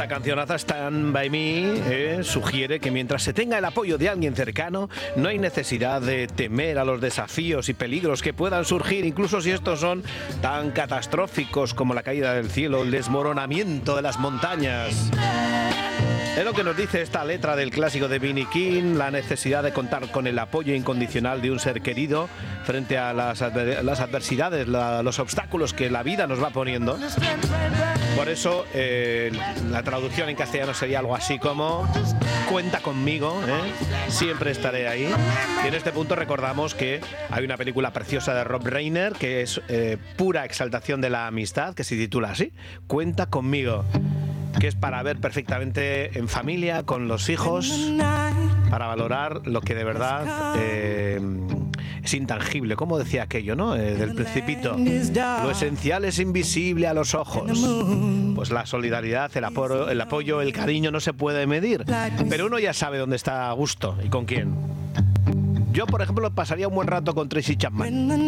cancionaza Stand By Me sugiere que mientras se tenga el apoyo de alguien cercano, no hay necesidad de temer a los desafíos y peligros que puedan surgir, incluso si estos son tan catastróficos como la caída del cielo, el desmoronamiento de las montañas. Es lo que nos dice esta letra del clásico de B. King, la necesidad de contar con el apoyo incondicional de un ser querido frente a las adversidades, los obstáculos que la vida nos va poniendo. Por eso la traducción en castellano sería algo así como cuenta conmigo, siempre estaré ahí. Y en este punto recordamos que hay una película preciosa de Rob Reiner que es pura exaltación de la amistad, que se titula así, Cuenta conmigo, que es para ver perfectamente en familia, con los hijos, para valorar lo que de verdad es intangible, como decía aquello, ¿no? Del Principito. Lo esencial es invisible a los ojos. Pues la solidaridad, el apoyo, el cariño no se puede medir, pero uno ya sabe dónde está a gusto y con quién. Yo, por ejemplo, pasaría un buen rato con Tracy Chapman.